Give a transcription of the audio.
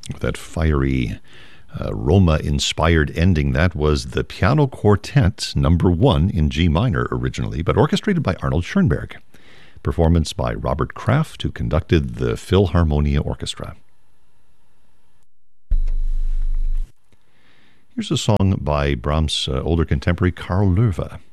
with that fiery Roma-inspired ending. That was the Piano Quartet number 1 in G minor originally, but orchestrated by Arnold Schoenberg. Performance by Robert Kraft, who conducted the Philharmonia Orchestra. Here's a song by Brahms' older contemporary Karl Löwe.